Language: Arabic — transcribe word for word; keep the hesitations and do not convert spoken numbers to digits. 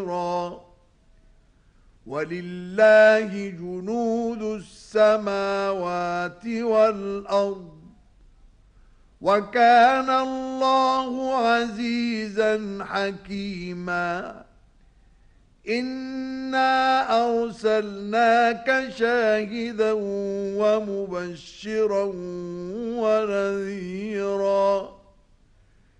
ولله جنود السماوات والأرض وكان الله عزيزا حكيما إنا أرسلناك شاهدا ومبشرا ونذيرا